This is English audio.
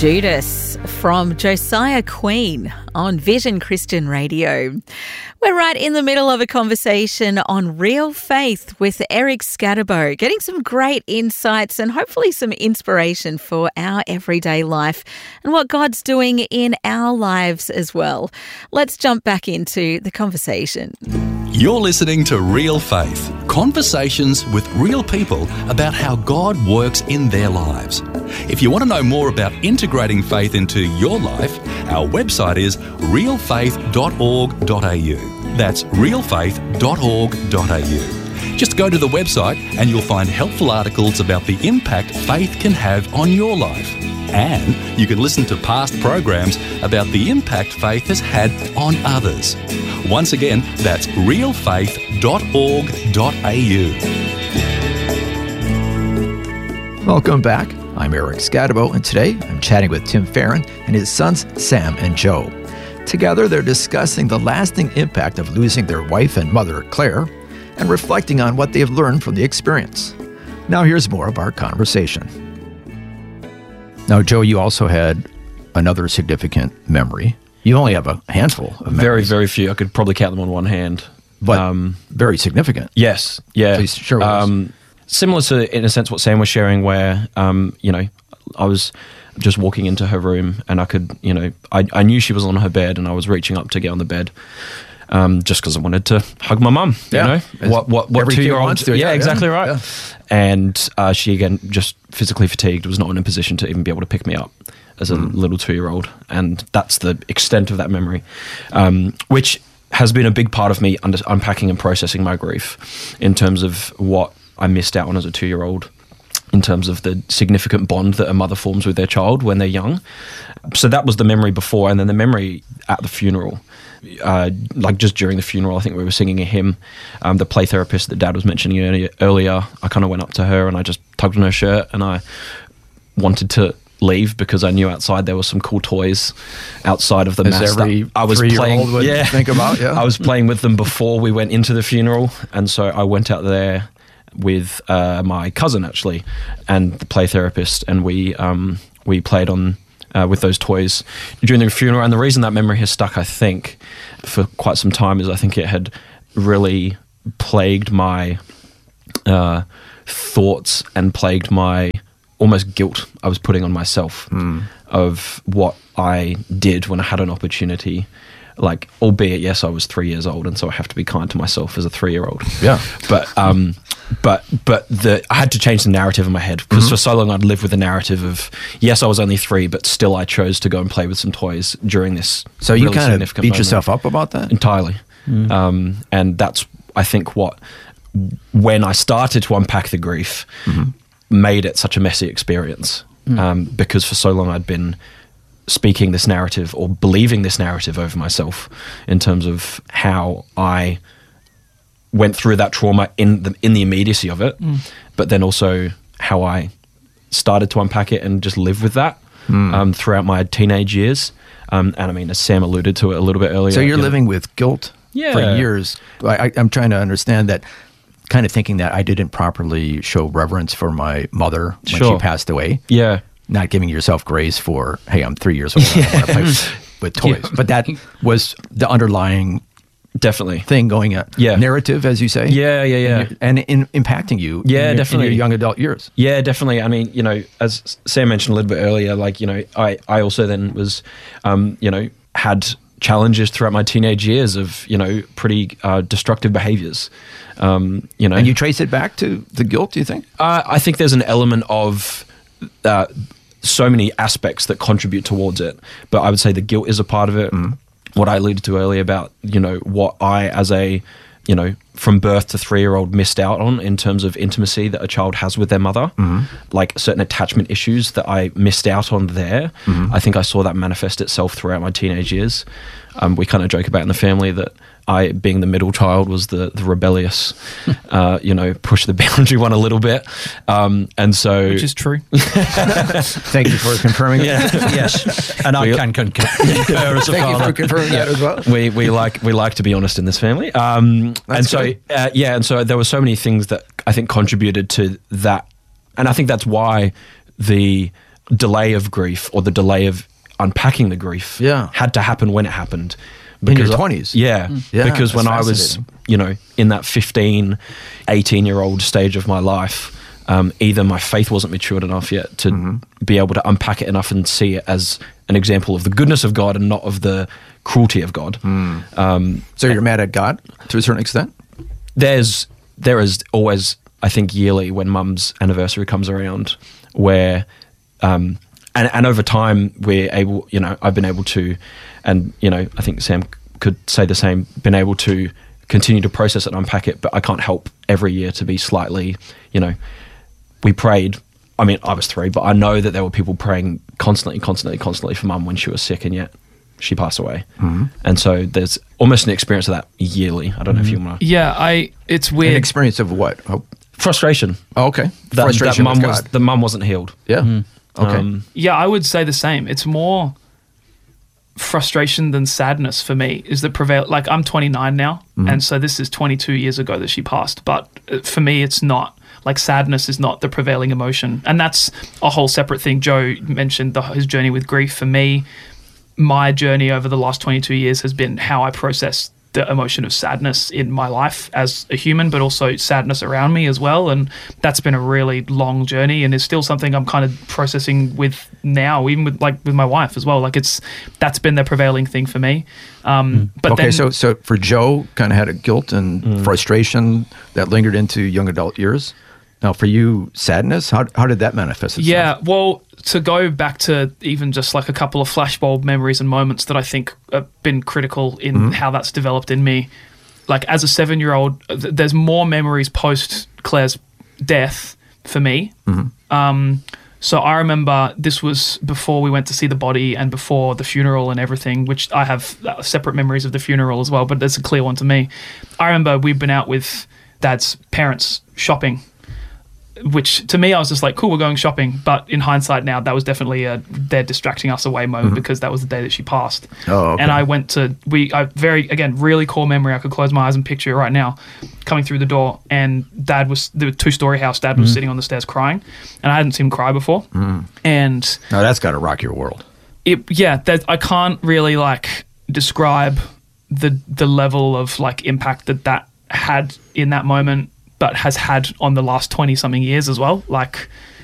Judas from Josiah Queen on Vision Christian Radio. We're right in the middle of a conversation on real faith with Eric Scatterbo, getting some great insights and hopefully some inspiration for our everyday life and what God's doing in our lives as well. Let's jump back into the conversation. You're listening to Real Faith, conversations with real people about how God works in their lives. If you want to know more about integrating faith into your life, our website is realfaith.org.au. That's realfaith.org.au. Just go to the website and you'll find helpful articles about the impact faith can have on your life. And you can listen to past programs about the impact faith has had on others. Once again, that's realfaith.org.au. Welcome back. I'm Eric Scatterbo, and today I'm chatting with Tim Farron and his sons Sam and Joe. Together, they're discussing the lasting impact of losing their wife and mother, Claire, and reflecting on what they have learned from the experience. Now here's more of our conversation. Now, Joe, you also had another significant memory. You only have a handful of memories. Very, very few. I could probably count them on one hand. But very significant. Yes, yeah. Please share with us. Similar to, in a sense, what Sam was sharing where, I was just walking into her room and I could, I knew she was on her bed and I was reaching up to get on the bed. Just because I wanted to hug my mum, what every 2-year-old wants to. Yeah, exactly right. Yeah. And she, again, just physically fatigued, was not in a position to even be able to pick me up as a little 2-year-old. And that's the extent of that memory, which has been a big part of me unpacking and processing my grief in terms of what I missed out on as a 2-year-old, in terms of the significant bond that a mother forms with their child when they're young. So that was the memory before, and then the memory at the funeral. Just during the funeral, I think we were singing a hymn. The play therapist that Dad was mentioning earlier, I kind of went up to her and I just tugged on her shirt and I wanted to leave because I knew outside there were some cool toys outside of the mass that I was playing. Think about, I was playing with them before we went into the funeral, and so I went out there with my cousin actually, and the play therapist, and we played on with those toys during the funeral. And the reason that memory has stuck, I think, for quite some time is I think it had really plagued my thoughts and plagued my almost guilt I was putting on myself of what I did when I had an opportunity. Like, albeit, yes, I was 3 years old, and so I have to be kind to myself as a 3-year-old. Yeah. But I had to change the narrative in my head because for so long I'd lived with the narrative of, yes, I was only 3, but still I chose to go and play with some toys during this. So you kind of beat yourself up about that? Entirely. And that's, I think, when I started to unpack the grief, made it such a messy experience because for so long I'd been speaking this narrative or believing this narrative over myself in terms of how I went through that trauma in the immediacy of it, but then also how I started to unpack it and just live with that throughout my teenage years. And I mean, as Sam alluded to it a little bit earlier. So you're living with guilt for years. I'm trying to understand that, kind of thinking that I didn't properly show reverence for my mother when she passed away. Yeah. Not giving yourself grace for, hey, I'm 3 years old, I want to play with toys. Yeah. But that was the underlying thing going on. Yeah. Narrative, as you say. Yeah. And impacting you definitely. In your young adult years. Yeah, definitely. I mean, as Sam mentioned a little bit earlier, I also then was, had challenges throughout my teenage years of, pretty destructive behaviors. And you trace it back to the guilt, do you think? I think there's an element of so many aspects that contribute towards it, but I would say the guilt is a part of it. What I alluded to earlier about, what I as a, from birth to 3-year-old missed out on in terms of intimacy that a child has with their mother, like certain attachment issues that I missed out on there. I think I saw that manifest itself throughout my teenage years. We kind of joke about in the family that I, being the middle child, was the rebellious, push the boundary one a little bit. And so... Which is true. Thank you for confirming that. Yes. And I can concur as a Thank father. you for confirming that as well. We like to be honest in this family. And so there were so many things that I think contributed to that. And I think that's why the delay of grief or the delay of unpacking the grief had to happen when it happened. In your 20s? Yeah, because when I was, in that 15, 18-year-old stage of my life, either my faith wasn't matured enough yet to be able to unpack it enough and see it as an example of the goodness of God and not of the cruelty of God. So you're mad at God to a certain extent? There is always, I think, yearly when Mum's anniversary comes around, where and over time we're able, I've been able to, and I think Sam could say the same, been able to continue to process it and unpack it, but I can't help every year to be slightly, we prayed. I mean, I was 3, but I know that there were people praying constantly for Mum when she was sick, and yet she passed away. And so there's almost an experience of that yearly. I don't know if you want to... Yeah, it's weird. An experience of what? Frustration. Oh, okay. Frustration with God. The mum wasn't healed. Yeah. Okay. Yeah, I would say the same. It's more frustration than sadness for me is the prevail. Like, I'm 29 now, and so this is 22 years ago that she passed. But for me, it's not. Like, sadness is not the prevailing emotion. And that's a whole separate thing. Joe mentioned his journey with grief. For me, my journey over the last 22 years has been how I process the emotion of sadness in my life as a human, but also sadness around me as well. And that's been a really long journey and is still something I'm kind of processing with now, even with my wife as well. Like, that's been the prevailing thing for me. But okay, then, so for Joe, kind of had a guilt and frustration that lingered into young adult years. Now, for you, sadness, how did that manifest itself? Yeah, well, to go back to even just like a couple of flashbulb memories and moments that I think have been critical in how that's developed in me. Like, as a 7-year-old, there's more memories post Claire's death for me. So I remember this was before we went to see the body and before the funeral and everything, which I have separate memories of the funeral as well, but there's a clear one to me. I remember we'd been out with Dad's parents shopping, which to me I was just like, cool, we're going shopping. But in hindsight now, that was definitely they're distracting us away moment because that was the day that she passed. Oh, okay. And I went to, really core memory. I could close my eyes and picture it right now, coming through the door, and Dad was, the 2-story house, Dad was sitting on the stairs crying, and I hadn't seen him cry before. And now that's got to rock your world. I can't really like describe the level of like impact that had in that moment, but has had on the last 20-something years as well. Like,